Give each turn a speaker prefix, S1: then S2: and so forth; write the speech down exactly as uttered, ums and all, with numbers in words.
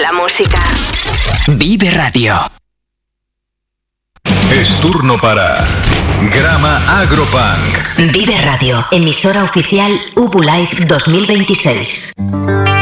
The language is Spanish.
S1: la música.
S2: Vive Radio.
S3: Es turno para Grama Agropunk.
S4: Vive Radio, emisora oficial Ubu Life dos mil veintiséis.